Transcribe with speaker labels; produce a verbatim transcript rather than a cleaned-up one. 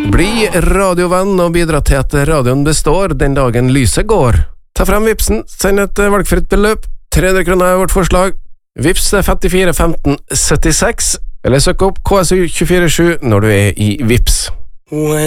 Speaker 1: Bli radiovenn og bidra til at radioen består den dagen lyset går. Ta frem Vipsen, send et valgfritt beløp, tre hundre kroner er vårt forslag. Vips femtifire femten syttiseks, eller søk opp K S U to fire sju når du er i Vips.